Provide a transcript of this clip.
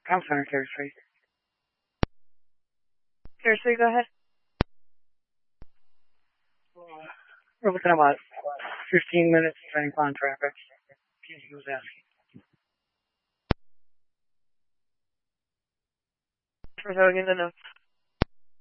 I'm sorry, Carrie Street. Carrie Street, go ahead. We're looking about 15 minutes depending upon traffic. He was asking. For filling in the notes.